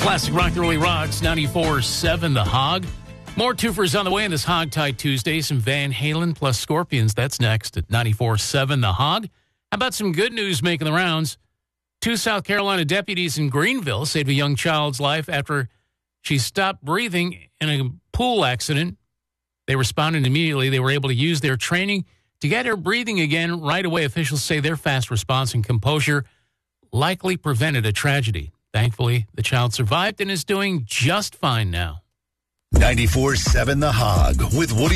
Classic rock that really rocks. 94.7 The Hog. More twofers on the way on this Hogtie Tuesday. Some Van Halen plus Scorpions. That's next at 94.7 The Hog. How about some good news making the rounds? 2 South Carolina deputies in Greenville saved a young child's life after she stopped breathing in a pool accident. They responded immediately. They were able to use their training to get her breathing again right away. Officials say their fast response and composure likely prevented a tragedy. Thankfully, the child survived and is doing just fine now. 94.7 The Hog with Woody